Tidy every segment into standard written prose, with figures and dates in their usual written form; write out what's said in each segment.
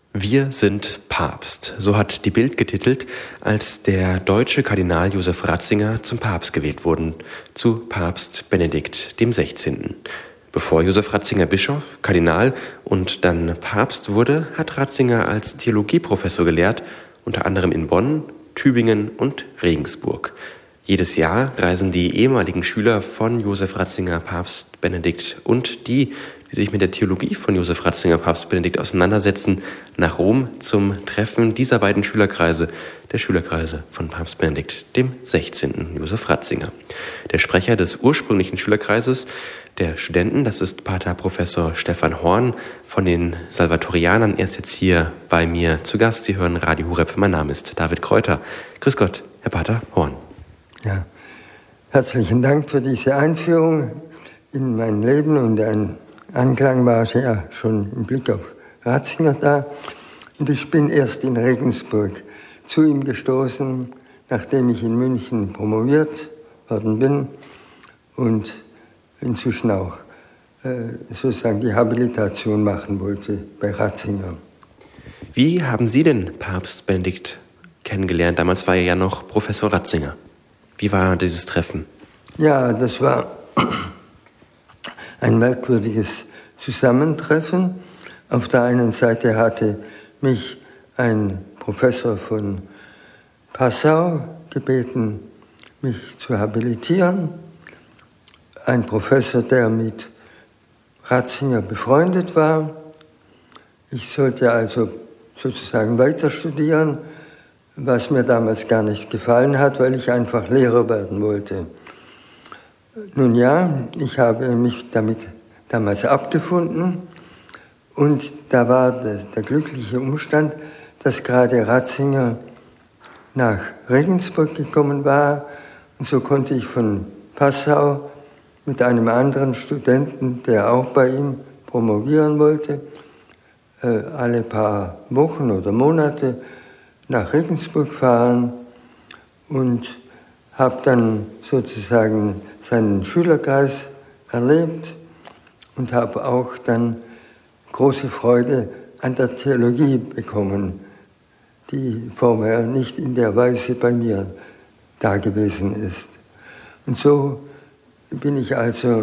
Wir sind Papst, so hat die Bild getitelt, als der deutsche Kardinal Josef Ratzinger zum Papst gewählt wurde, zu Papst Benedikt dem 16. Bevor Josef Ratzinger Bischof, Kardinal und dann Papst wurde, hat Ratzinger als Theologieprofessor gelehrt, unter anderem in Bonn, Tübingen und Regensburg. Jedes Jahr reisen die ehemaligen Schüler von Josef Ratzinger, Papst Benedikt und die sich mit der Theologie von Josef Ratzinger, Papst Benedikt auseinandersetzen, nach Rom zum Treffen dieser beiden Schülerkreise, der Schülerkreise von Papst Benedikt dem 16. Josef Ratzinger. Der Sprecher des ursprünglichen Schülerkreises der Studenten, das ist Pater Professor Stefan Horn von den Salvatorianern. Er ist jetzt hier bei mir zu Gast. Sie hören Radio Horeb. Mein Name ist David Kräuter. Grüß Gott, Herr Pater Horn. Ja, herzlichen Dank für diese Einführung in mein Leben und ein Anklang war ja schon im Blick auf Ratzinger da. Und ich bin erst in Regensburg zu ihm gestoßen, nachdem ich in München promoviert worden bin und inzwischen auch sozusagen die Habilitation machen wollte bei Ratzinger. Wie haben Sie denn Papst Benedikt kennengelernt? Damals war er ja noch Professor Ratzinger. Wie war dieses Treffen? Ja, das war ein merkwürdiges Zusammentreffen. Auf der einen Seite hatte mich ein Professor von Passau gebeten, mich zu habilitieren. Ein Professor, der mit Ratzinger befreundet war. Ich sollte also sozusagen weiter studieren, was mir damals gar nicht gefallen hat, weil ich einfach Lehrer werden wollte. Nun ja, ich habe mich damit damals abgefunden und da war der glückliche Umstand, dass gerade Ratzinger nach Regensburg gekommen war und so konnte ich von Passau mit einem anderen Studenten, der auch bei ihm promovieren wollte, alle paar Wochen oder Monate nach Regensburg fahren und habe dann sozusagen seinen Schülerkreis erlebt und habe auch dann große Freude an der Theologie bekommen, die vorher nicht in der Weise bei mir da gewesen ist. Und so bin ich also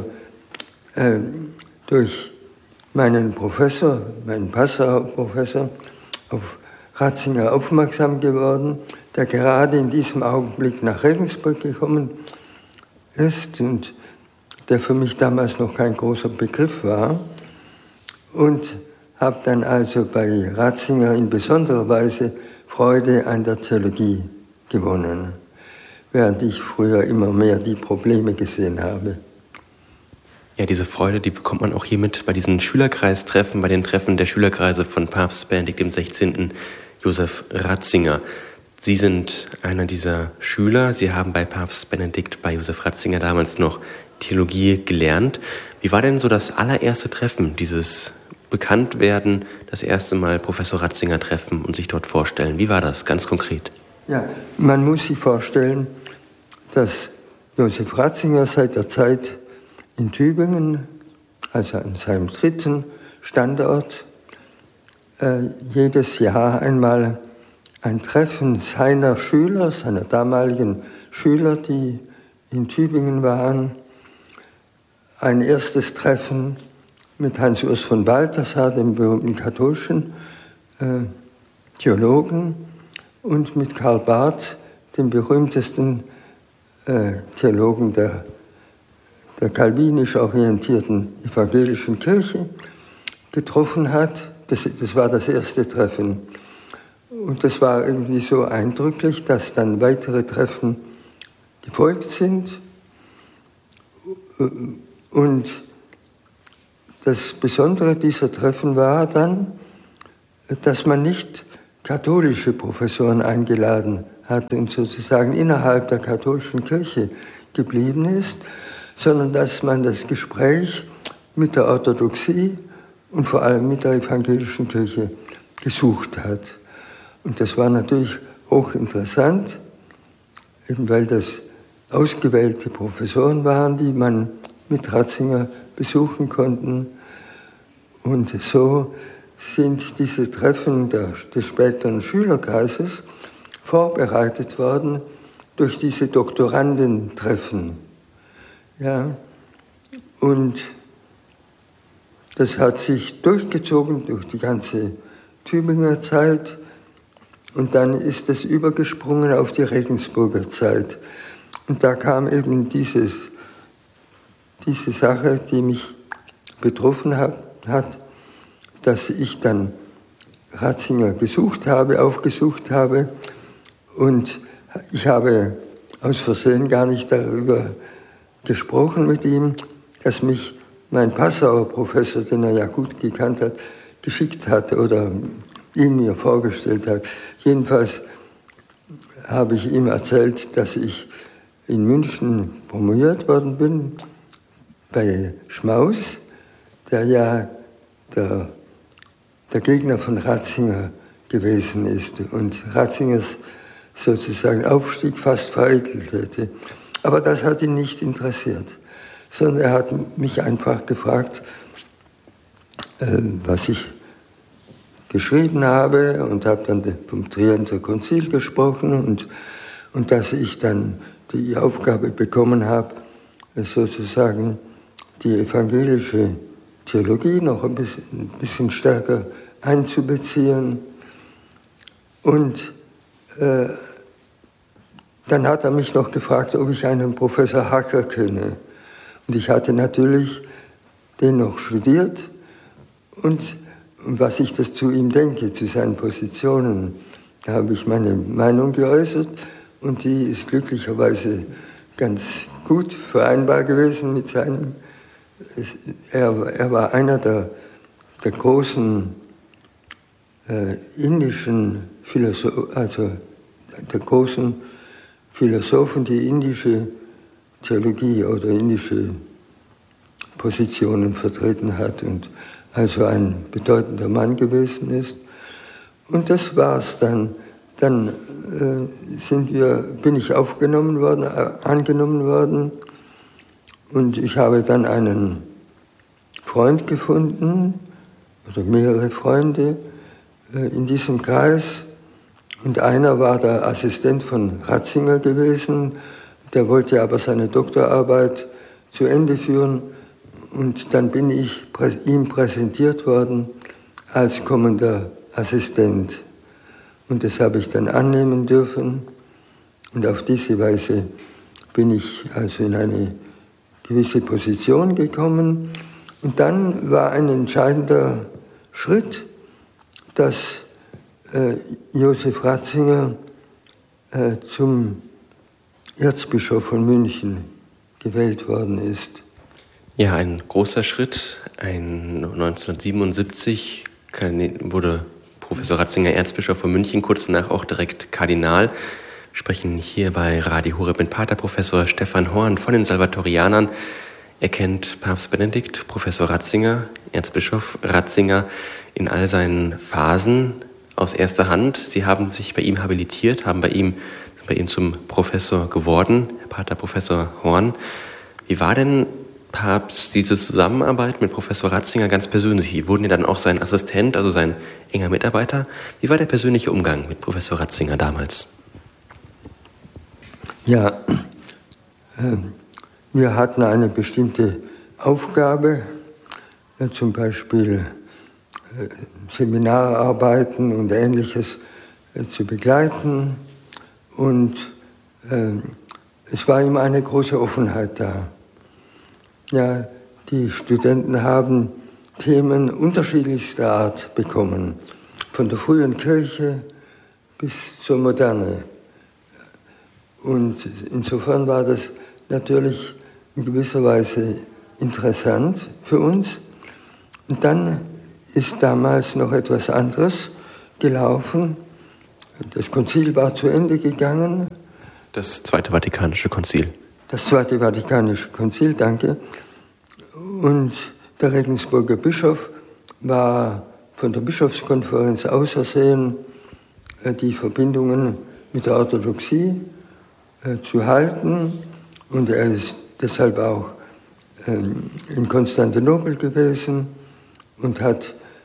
durch meinen Professor, meinen Passau-Professor, auf Ratzinger aufmerksam geworden, der gerade in diesem Augenblick nach Regensburg gekommen ist und der für mich damals noch kein großer Begriff war. Und habe dann also bei Ratzinger in besonderer Weise Freude an der Theologie gewonnen, während ich früher immer mehr die Probleme gesehen habe. Ja, diese Freude, die bekommt man auch hier mit bei diesen Schülerkreistreffen, bei den Treffen der Schülerkreise von Papst Benedikt dem 16. Josef Ratzinger. Sie sind einer dieser Schüler. Sie haben bei Papst Benedikt, bei Josef Ratzinger damals noch Theologie gelernt. Wie war denn so das allererste Treffen, dieses Bekanntwerden, das erste Mal Professor Ratzinger treffen und sich dort vorstellen? Wie war das ganz konkret? Ja, man muss sich vorstellen, dass Josef Ratzinger seit der Zeit in Tübingen, also an seinem dritten Standort, jedes Jahr einmal ein Treffen seiner Schüler, seiner damaligen Schüler, die in Tübingen waren, ein erstes Treffen mit Hans-Urs von Balthasar, dem berühmten katholischen Theologen, und mit Karl Barth, dem berühmtesten Theologen der kalvinisch orientierten evangelischen Kirche, getroffen hat. Das war das erste Treffen. Und das war irgendwie so eindrücklich, dass dann weitere Treffen gefolgt sind. Und das Besondere dieser Treffen war dann, dass man nicht katholische Professoren eingeladen hat und sozusagen innerhalb der katholischen Kirche geblieben ist, sondern dass man das Gespräch mit der Orthodoxie und vor allem mit der evangelischen Kirche gesucht hat. Und das war natürlich hochinteressant, eben weil das ausgewählte Professoren waren, die man mit Ratzinger besuchen konnten. Und so sind diese Treffen des späteren Schülerkreises vorbereitet worden durch diese Doktorandentreffen. Ja, und das hat sich durchgezogen durch die ganze Tübinger Zeit und dann ist es übergesprungen auf die Regensburger Zeit. Und da kam eben diese Sache, die mich betroffen hat, dass ich dann Ratzinger aufgesucht habe und ich habe aus Versehen gar nicht darüber gesprochen mit ihm, dass mich mein Passauer Professor, den er ja gut gekannt hat, geschickt hat oder ihn mir vorgestellt hat. Jedenfalls habe ich ihm erzählt, dass ich in München promoviert worden bin, bei Schmaus, der ja der Gegner von Ratzinger gewesen ist und Ratzingers sozusagen Aufstieg fast vereitelt hätte. Aber das hat ihn nicht interessiert, sondern er hat mich einfach gefragt, was ich geschrieben habe und habe dann vom Trienter Konzil gesprochen und dass ich dann die Aufgabe bekommen habe, sozusagen die evangelische Theologie noch ein bisschen stärker einzubeziehen. Und dann hat er mich noch gefragt, ob ich einen Professor Hacker kenne. Und ich hatte natürlich den noch studiert und was ich das zu ihm denke, zu seinen Positionen, da habe ich meine Meinung geäußert und die ist glücklicherweise ganz gut vereinbar gewesen mit seinem. Er war einer der großen indischen Philosophen, die indische Theologie oder indische Positionen vertreten hat und also ein bedeutender Mann gewesen ist. Und das war's dann. Dann bin ich angenommen worden und ich habe dann einen Freund gefunden oder mehrere Freunde in diesem Kreis und einer war der Assistent von Ratzinger gewesen, der wollte aber seine Doktorarbeit zu Ende führen und dann bin ich ihm präsentiert worden als kommender Assistent. Und das habe ich dann annehmen dürfen. Und auf diese Weise bin ich also in eine gewisse Position gekommen. Und dann war ein entscheidender Schritt, dass Josef Ratzinger zum Erzbischof von München gewählt worden ist. Ja, ein großer Schritt. 1977 wurde Professor Ratzinger Erzbischof von München, kurz danach auch direkt Kardinal. Wir sprechen hier bei Radio Horeb mit Paterprofessor Stefan Horn von den Salvatorianern. Er kennt Papst Benedikt, Professor Ratzinger, Erzbischof Ratzinger in all seinen Phasen aus erster Hand. Sie haben sich bei ihm habilitiert, haben bei ihm zum Professor geworden, Paterprofessor Horn. Wie war denn Papst diese Zusammenarbeit mit Professor Ratzinger ganz persönlich? Sie wurden ja dann auch sein Assistent, also sein enger Mitarbeiter. Wie war der persönliche Umgang mit Professor Ratzinger damals? Ja, wir hatten eine bestimmte Aufgabe, zum Beispiel Seminararbeiten und Ähnliches zu begleiten. Und es war immer eine große Offenheit da. Ja, die Studenten haben Themen unterschiedlichster Art bekommen, von der frühen Kirche bis zur Moderne. Und insofern war das natürlich in gewisser Weise interessant für uns. Und dann ist damals noch etwas anderes gelaufen. Das Konzil war zu Ende gegangen. Das Zweite Vatikanische Konzil. Das Zweite Vatikanische Konzil, danke. Und der Regensburger Bischof war von der Bischofskonferenz ausersehen, die Verbindungen mit der Orthodoxie zu halten. Und er ist deshalb auch in Konstantinopel gewesen und hat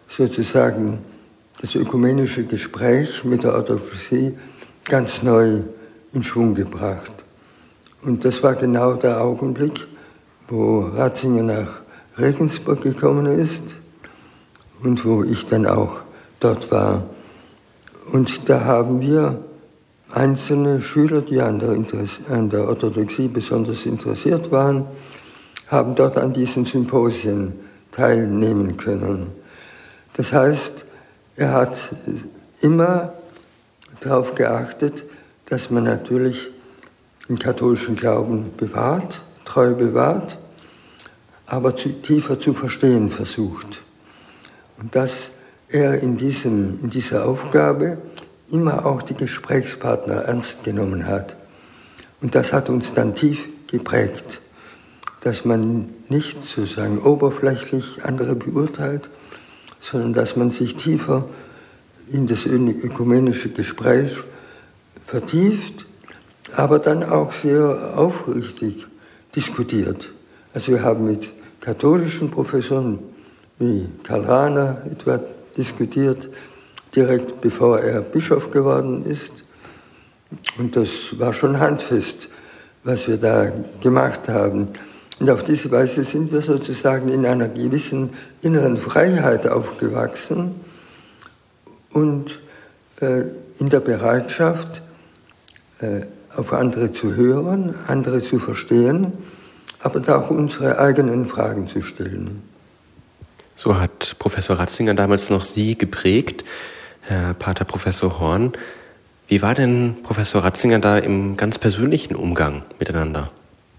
sozusagen das ökumenische Gespräch mit der Orthodoxie ganz neu in Schwung gebracht. Und das war genau der Augenblick, wo Ratzinger nach Regensburg gekommen ist und wo ich dann auch dort war. Und da haben wir einzelne Schüler, die an der Orthodoxie besonders interessiert waren, haben dort an diesen Symposien teilnehmen können. Das heißt, er hat immer darauf geachtet, dass man natürlich den katholischen Glauben bewahrt, treu bewahrt, aber tiefer zu verstehen versucht. Und dass er in dieser Aufgabe immer auch die Gesprächspartner ernst genommen hat. Und das hat uns dann tief geprägt, dass man nicht sozusagen oberflächlich andere beurteilt, sondern dass man sich tiefer in das ökumenische Gespräch vertieft, aber dann auch sehr aufrichtig diskutiert. Also wir haben mit katholischen Professoren wie Karl Rahner etwa diskutiert, direkt bevor er Bischof geworden ist. Und das war schon handfest, was wir da gemacht haben. Und auf diese Weise sind wir sozusagen in einer gewissen inneren Freiheit aufgewachsen und in der Bereitschaft, auf andere zu hören, andere zu verstehen, aber auch unsere eigenen Fragen zu stellen. So hat Professor Ratzinger damals noch Sie geprägt, Herr Pater Professor Horn. Wie war denn Professor Ratzinger da im ganz persönlichen Umgang miteinander?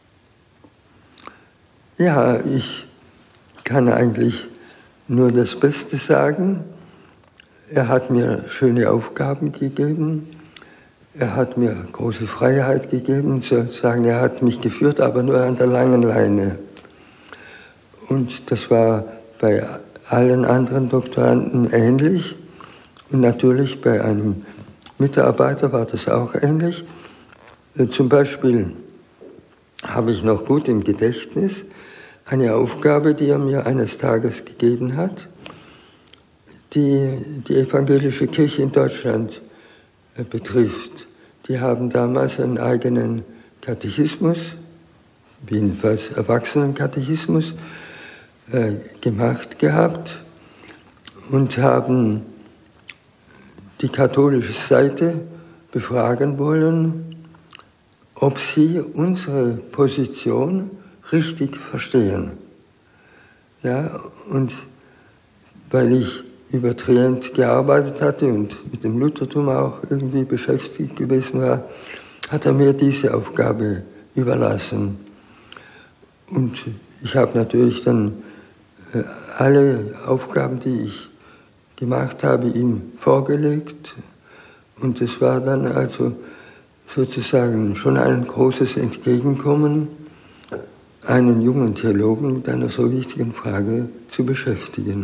Ja, ich kann eigentlich nur das Beste sagen. Er hat mir schöne Aufgaben gegeben. Er hat mir große Freiheit gegeben, sozusagen. Er hat mich geführt, aber nur an der langen Leine. Und das war bei allen anderen Doktoranden ähnlich. Und natürlich bei einem Mitarbeiter war das auch ähnlich. Zum Beispiel habe ich noch gut im Gedächtnis eine Aufgabe, die er mir eines Tages gegeben hat, die die evangelische Kirche in Deutschland betrifft. Die haben damals einen eigenen Katechismus, jedenfalls Erwachsenenkatechismus, gemacht gehabt und haben die katholische Seite befragen wollen, ob sie unsere Position richtig verstehen. Ja, und weil ich über Trient gearbeitet hatte und mit dem Luthertum auch irgendwie beschäftigt gewesen war, hat er mir diese Aufgabe überlassen. Und ich habe natürlich dann alle Aufgaben, die ich gemacht habe, ihm vorgelegt. Und es war dann also sozusagen schon ein großes Entgegenkommen, einen jungen Theologen mit einer so wichtigen Frage zu beschäftigen.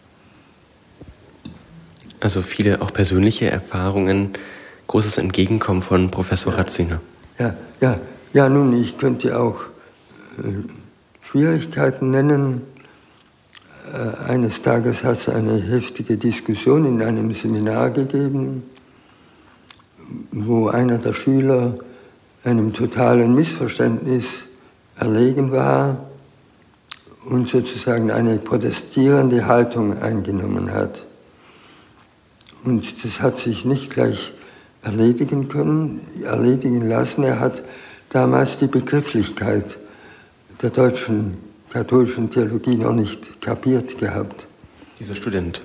Also viele auch persönliche Erfahrungen, großes Entgegenkommen von Professor Ratzinger. Ja, nun, ich könnte auch Schwierigkeiten nennen. Eines Tages hat es eine heftige Diskussion in einem Seminar gegeben, wo einer der Schüler einem totalen Missverständnis erlegen war und sozusagen eine protestierende Haltung eingenommen hat. Und das hat sich nicht gleich erledigen lassen. Er hat damals die Begrifflichkeit der deutschen katholischen Theologie noch nicht kapiert gehabt. Dieser Student,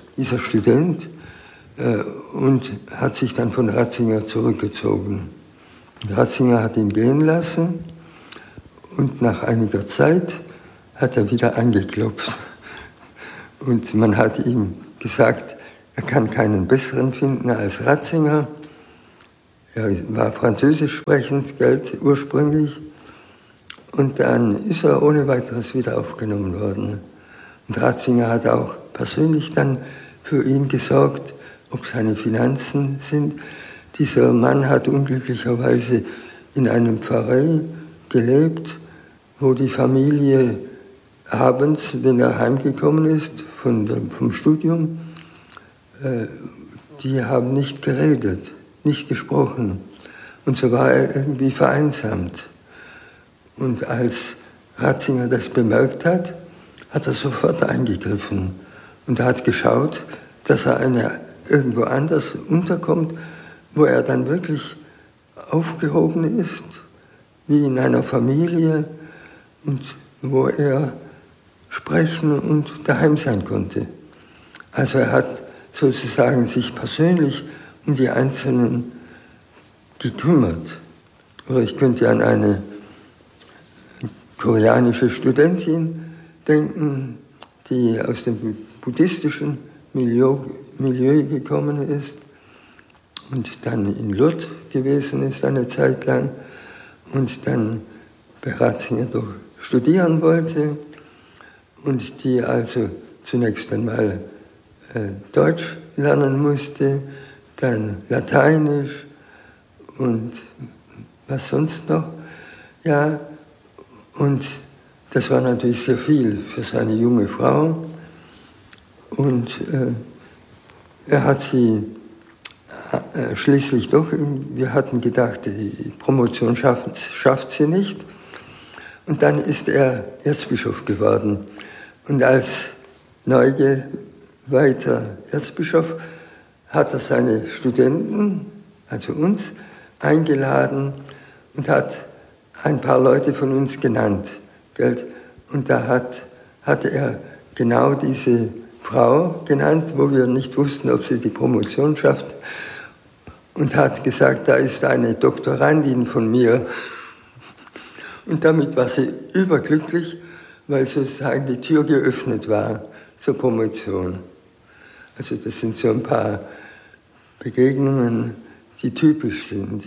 und hat sich dann von Ratzinger zurückgezogen. Und Ratzinger hat ihn gehen lassen und nach einiger Zeit hat er wieder angeklopft. Und man hat ihm gesagt, er kann keinen besseren finden als Ratzinger. Er war französisch sprechend, ursprünglich. Und dann ist er ohne weiteres wieder aufgenommen worden. Und Ratzinger hat auch persönlich dann für ihn gesorgt, ob seine Finanzen sind. Dieser Mann hat unglücklicherweise in einem Pfarrei gelebt, wo die Familie abends, wenn er heimgekommen ist vom Studium, die haben nicht geredet, nicht gesprochen. Und so war er irgendwie vereinsamt. Und als Ratzinger das bemerkt hat, hat er sofort eingegriffen und hat geschaut, dass er irgendwo anders unterkommt, wo er dann wirklich aufgehoben ist, wie in einer Familie, und wo er sprechen und daheim sein konnte. Also er hat sozusagen sich persönlich um die Einzelnen gekümmert. Oder ich könnte an eine koreanische Studentin denken, die aus dem buddhistischen Milieu gekommen ist und dann in Lourdes gewesen ist eine Zeit lang und dann bei Ratzinger doch studieren wollte und die also zunächst einmal Deutsch lernen musste, dann Lateinisch und was sonst noch. Ja, und das war natürlich sehr viel für seine junge Frau. Und er hat sie schließlich doch, wir hatten gedacht, die Promotion schafft sie nicht. Und dann ist er Erzbischof geworden. Und als neugeweihter Erzbischof hat er seine Studenten, also uns, eingeladen und hat ein paar Leute von uns genannt. Und da hatte er genau diese Frau genannt, wo wir nicht wussten, ob sie die Promotion schafft, und hat gesagt, da ist eine Doktorandin von mir. Und damit war sie überglücklich, weil sozusagen die Tür geöffnet war zur Promotion. Also das sind so ein paar Begegnungen, die typisch sind.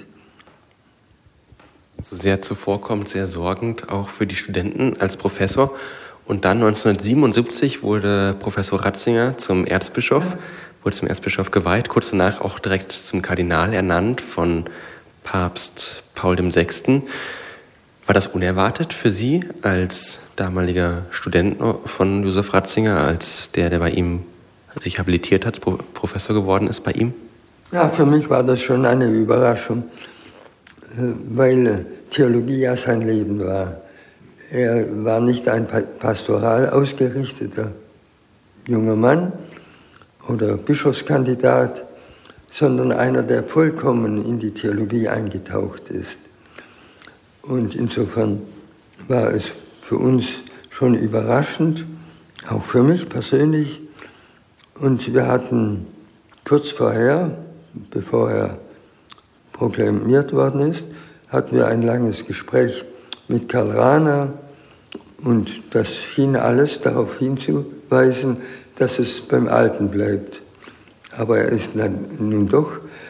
Also sehr zuvorkommend, sehr sorgend, auch für die Studenten als Professor. Und dann 1977 wurde Professor Ratzinger zum Erzbischof geweiht, kurz danach auch direkt zum Kardinal ernannt von Papst Paul VI. War das unerwartet für Sie als damaliger Student von Josef Ratzinger, als der bei ihm sich habilitiert hat, Professor geworden ist bei ihm? Ja, für mich war das schon eine Überraschung, weil Theologie ja sein Leben war. Er war nicht ein pastoral ausgerichteter junger Mann oder Bischofskandidat, sondern einer, der vollkommen in die Theologie eingetaucht ist. Und insofern war es für uns schon überraschend, auch für mich persönlich. Und wir hatten kurz vorher, bevor er proklamiert worden ist, hatten wir ein langes Gespräch mit Karl Rahner, und das schien alles darauf hinzuweisen, dass es beim Alten bleibt. Aber er ist nun doch,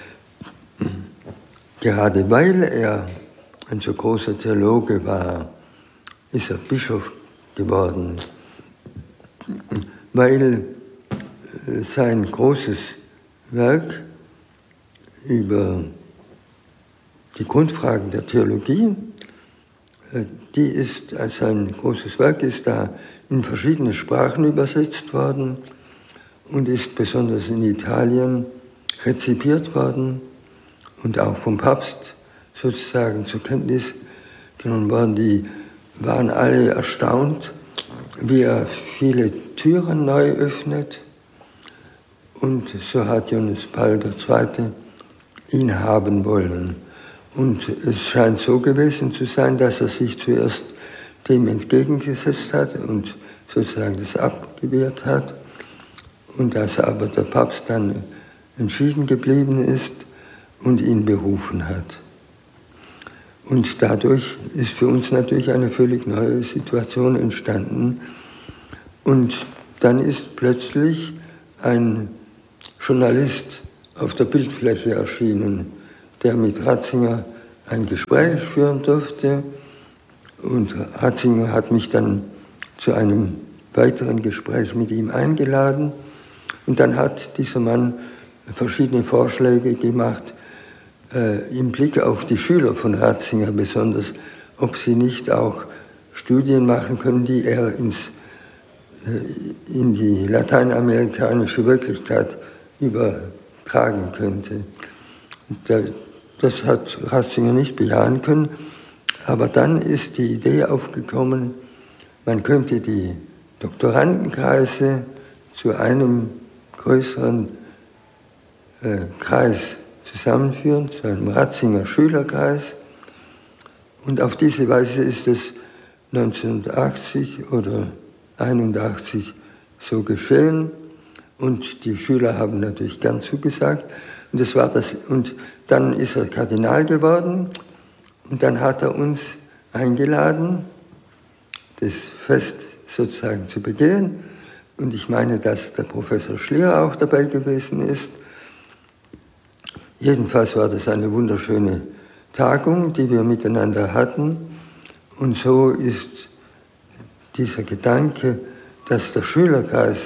gerade weil er ein so großer Theologe war, ist er Bischof geworden, weil sein großes Werk über die Grundfragen der Theologie, sein großes Werk ist da in verschiedene Sprachen übersetzt worden und ist besonders in Italien rezipiert worden und auch vom Papst sozusagen zur Kenntnis genommen worden. Die waren alle erstaunt, wie er viele Türen neu öffnet. Und so hat Johannes Paul II. Ihn haben wollen. Und es scheint so gewesen zu sein, dass er sich zuerst dem entgegengesetzt hat und sozusagen das abgewehrt hat. Und dass aber der Papst dann entschieden geblieben ist und ihn berufen hat. Und dadurch ist für uns natürlich eine völlig neue Situation entstanden. Und dann ist plötzlich ein Journalist auf der Bildfläche erschienen, der mit Ratzinger ein Gespräch führen durfte. Und Ratzinger hat mich dann zu einem weiteren Gespräch mit ihm eingeladen. Und dann hat dieser Mann verschiedene Vorschläge gemacht, im Blick auf die Schüler von Ratzinger besonders, ob sie nicht auch Studien machen können, die er ins in die lateinamerikanische Wirklichkeit übertragen könnte. Das hat Ratzinger nicht bejahen können, aber dann ist die Idee aufgekommen, man könnte die Doktorandenkreise zu einem größeren Kreis zusammenführen, zu einem Ratzinger Schülerkreis. Und auf diese Weise ist es 1980 oder 81 so geschehen. Und die Schüler haben natürlich gern zugesagt. Und das war das. Und dann ist er Kardinal geworden. Und dann hat er uns eingeladen, das Fest sozusagen zu begehen. Und ich meine, dass der Professor Schlier auch dabei gewesen ist. Jedenfalls war das eine wunderschöne Tagung, die wir miteinander hatten. Und so ist dieser Gedanke, dass der Schülerkreis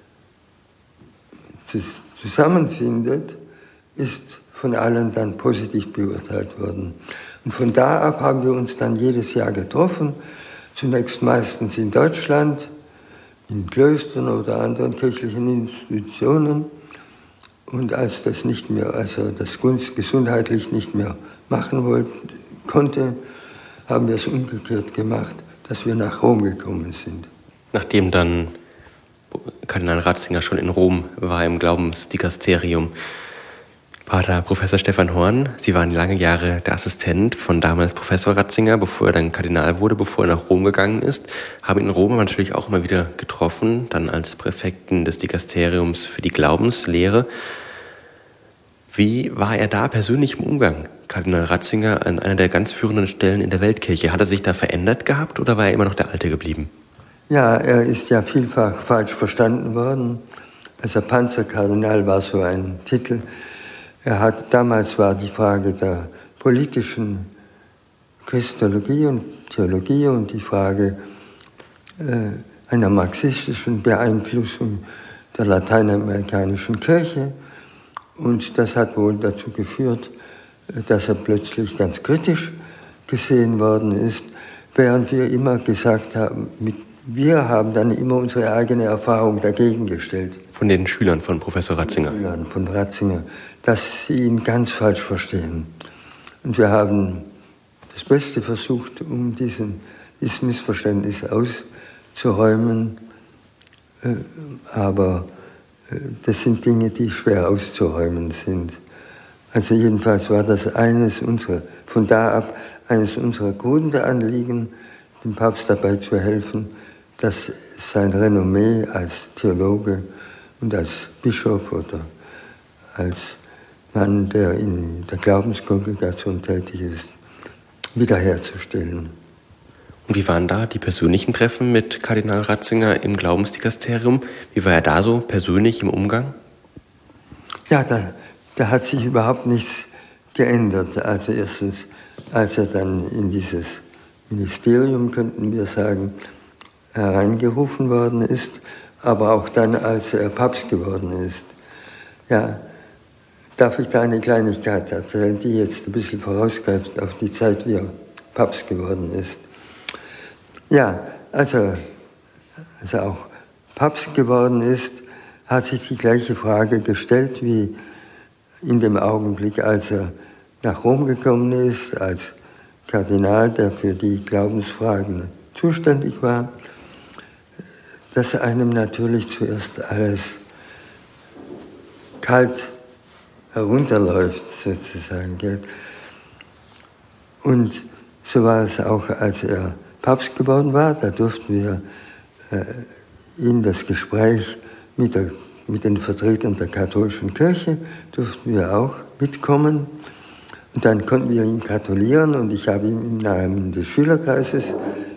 zusammenfindet, ist von allen dann positiv beurteilt worden. Und von da ab haben wir uns dann jedes Jahr getroffen, zunächst meistens in Deutschland, in Klöstern oder anderen kirchlichen Institutionen. Und als das nicht mehr, also das gesundheitlich nicht mehr machen konnte, haben wir es umgekehrt gemacht, dass wir nach Rom gekommen sind. Nachdem dann Kardinal Ratzinger schon in Rom war, im Glaubensdikasterium, Pater Professor Stefan Horn, Sie waren lange Jahre der Assistent von damals Professor Ratzinger, bevor er dann Kardinal wurde, bevor er nach Rom gegangen ist, haben ihn in Rom natürlich auch immer wieder getroffen, dann als Präfekten des Dikasteriums für die Glaubenslehre. Wie war er da persönlich im Umgang, Kardinal Ratzinger, an einer der ganz führenden Stellen in der Weltkirche? Hat er sich da verändert gehabt oder war er immer noch der Alte geblieben? Ja, er ist ja vielfach falsch verstanden worden. Also Panzerkardinal war so ein Titel. Damals war die Frage der politischen Christologie und Theologie und die Frage einer marxistischen Beeinflussung der lateinamerikanischen Kirche. Und das hat wohl dazu geführt, dass er plötzlich ganz kritisch gesehen worden ist, während wir immer gesagt haben, wir haben dann immer unsere eigene Erfahrung dagegen gestellt. Von den Schülern von Professor Ratzinger? Von den Schülern von Ratzinger, dass sie ihn ganz falsch verstehen. Und wir haben das Beste versucht, um dieses Missverständnis auszuräumen, aber das sind Dinge, die schwer auszuräumen sind. Also jedenfalls war das von da ab eines unserer Grundanliegen, dem Papst dabei zu helfen, dass sein Renommee als Theologe und als Bischof oder als Mann, der in der Glaubenskongregation tätig ist, wiederherzustellen. Und wie waren da die persönlichen Treffen mit Kardinal Ratzinger im Glaubensdikasterium? Wie war er da so persönlich im Umgang? Ja, da hat sich überhaupt nichts geändert. Also erstens, als er dann in dieses Ministerium, könnten wir sagen, hereingerufen worden ist, aber auch dann, als er Papst geworden ist. Ja, darf ich da eine Kleinigkeit erzählen, die jetzt ein bisschen vorausgreift auf die Zeit, wie er Papst geworden ist. Ja, als er auch Papst geworden ist, hat sich die gleiche Frage gestellt wie in dem Augenblick, als er nach Rom gekommen ist, als Kardinal, der für die Glaubensfragen zuständig war, dass einem natürlich zuerst alles kalt herunterläuft, sozusagen. Gell? Und so war es auch, als er Papst geworden war. Da durften wir in das Gespräch mit den Vertretern der katholischen Kirche, durften wir auch mitkommen. Und dann konnten wir ihm gratulieren und ich habe ihm im Namen des Schülerkreises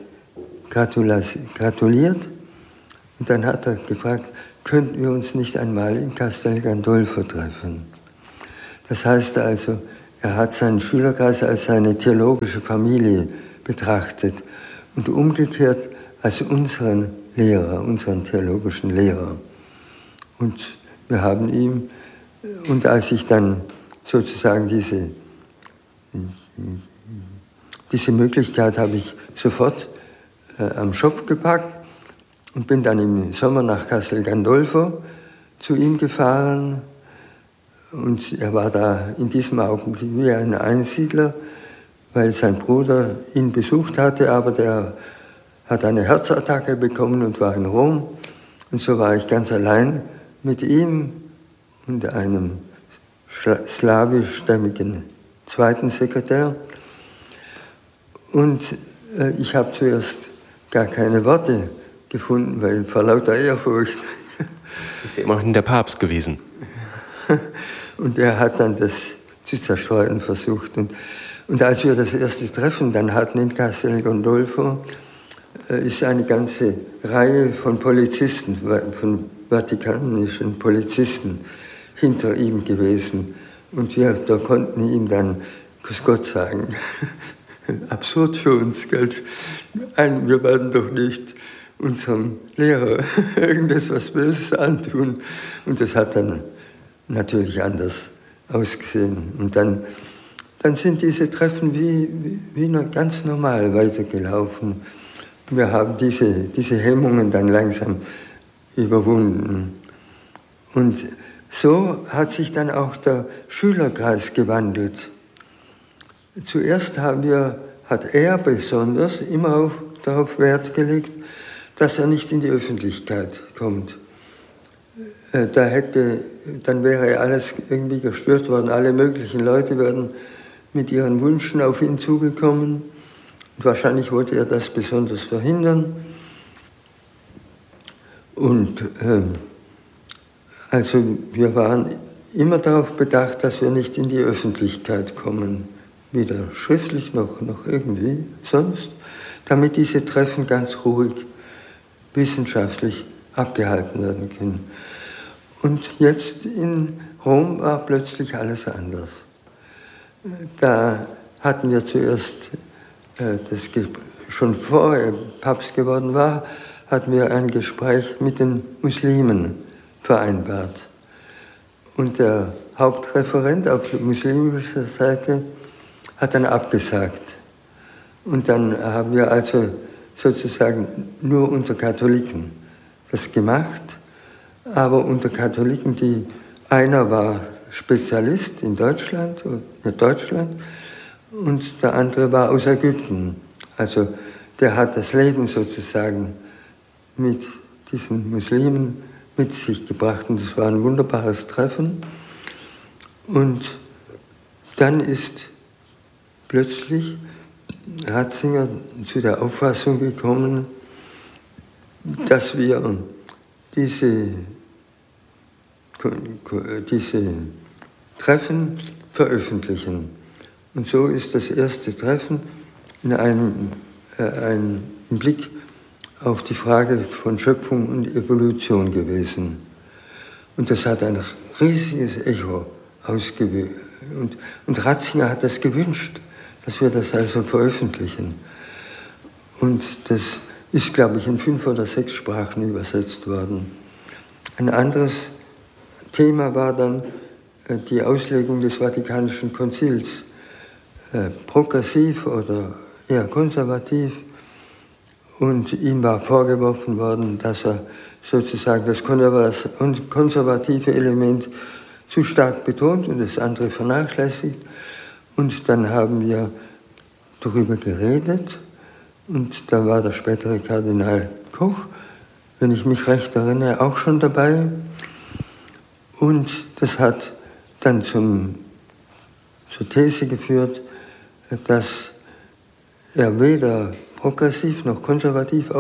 gratuliert. Und dann hat er gefragt, könnten wir uns nicht einmal in Castel Gandolfo treffen? Das heißt also, er hat seinen Schülerkreis als seine theologische Familie betrachtet und umgekehrt als unseren Lehrer, unseren theologischen Lehrer. Und wir haben ihm, und als ich dann sozusagen diese Möglichkeit habe ich sofort am Schopf gepackt und bin dann im Sommer nach Castel Gandolfo zu ihm gefahren. Und er war da in diesem Augenblick wie ein Einsiedler, weil sein Bruder ihn besucht hatte, aber der hat eine Herzattacke bekommen und war in Rom. Und so war ich ganz allein mit ihm und einem slawischstämmigen zweiten Sekretär. Und ich habe zuerst gar keine Worte gefunden, weil vor lauter Ehrfurcht. Ist ja immerhin der Papst gewesen. Und er hat dann das zu zerstreuen versucht. Und als wir das erste Treffen dann hatten in Castel Gandolfo, ist eine ganze Reihe von Polizisten, von vatikanischen Polizisten hinter ihm gewesen. Und wir da konnten ihm dann Grüß Gott sagen. Absurd für uns, gell? Wir werden doch nicht unserem Lehrer irgendetwas Böses antun. Und das hat dann natürlich anders ausgesehen. Und dann sind diese Treffen wie ganz normal weitergelaufen. Wir haben diese Hemmungen dann langsam überwunden. Und so hat sich dann auch der Schülerkreis gewandelt. Zuerst hat er besonders immer darauf Wert gelegt, dass er nicht in die Öffentlichkeit kommt. Dann wäre alles irgendwie gestört worden. Alle möglichen Leute wären mit ihren Wünschen auf ihn zugekommen. Und wahrscheinlich wollte er das besonders verhindern. Und also wir waren immer darauf bedacht, dass wir nicht in die Öffentlichkeit kommen. Weder schriftlich noch irgendwie sonst, damit diese Treffen ganz ruhig wissenschaftlich abgehalten werden können. Und jetzt in Rom war plötzlich alles anders. Da hatten wir zuerst, schon bevor er Papst geworden war, hatten wir ein Gespräch mit den Muslimen vereinbart. Und der Hauptreferent auf muslimischer Seite hat dann abgesagt. Und dann haben wir also sozusagen nur unter Katholiken das gemacht, aber unter Katholiken, einer war Spezialist in Deutschland und der andere war aus Ägypten. Also der hat das Leben sozusagen mit diesen Muslimen mit sich gebracht und es war ein wunderbares Treffen. Und dann ist plötzlich Ratzinger zu der Auffassung gekommen, dass wir diese Treffen veröffentlichen. Und so ist das erste Treffen in einem Blick auf die Frage von Schöpfung und Evolution gewesen. Und das hat ein riesiges Echo ausgelöst. Und Ratzinger hat das gewünscht, dass wir das also veröffentlichen. Und das ist, glaube ich, in 5 oder 6 Sprachen übersetzt worden. Ein anderes Thema war dann die Auslegung des Vatikanischen Konzils. Progressiv oder eher konservativ. Und ihm war vorgeworfen worden, dass er sozusagen das konservative Element zu stark betont und das andere vernachlässigt. Und dann haben wir darüber geredet und da war der spätere Kardinal Koch, wenn ich mich recht erinnere, auch schon dabei. Und das hat dann zur These geführt, dass er weder progressiv noch konservativ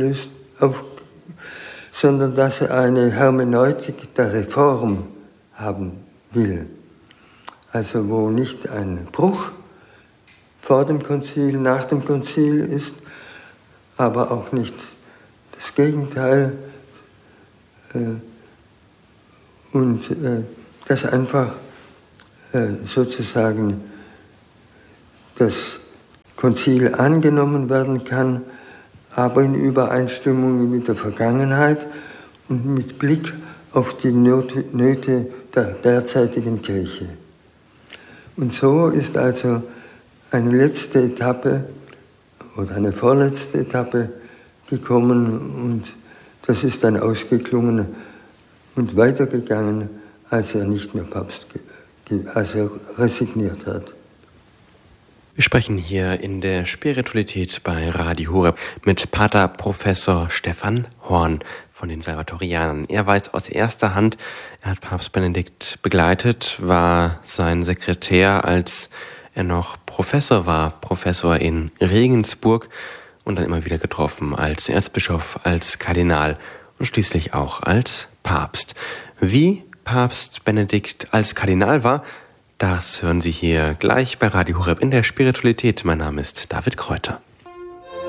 sondern dass er eine Hermeneutik der Reform haben will. Also wo nicht ein Bruch vor dem Konzil, nach dem Konzil ist, aber auch nicht das Gegenteil. Und dass einfach sozusagen das Konzil angenommen werden kann, aber in Übereinstimmung mit der Vergangenheit und mit Blick auf die Nöte der derzeitigen Kirche. Und so ist also eine letzte Etappe oder eine vorletzte Etappe gekommen und das ist dann ausgeklungen und weitergegangen, als er nicht mehr Papst, als er resigniert hat. Wir sprechen hier in der Spiritualität bei Radio Horeb mit Pater Professor Stefan Horn von den Salvatorianern. Er weiß aus erster Hand, er hat Papst Benedikt begleitet, war sein Sekretär, als er noch Professor war, Professor in Regensburg und dann immer wieder getroffen als Erzbischof, als Kardinal und schließlich auch als Papst. Wie Papst Benedikt als Kardinal war, das hören Sie hier gleich bei Radio Horeb in der Spiritualität. Mein Name ist David Kräuter.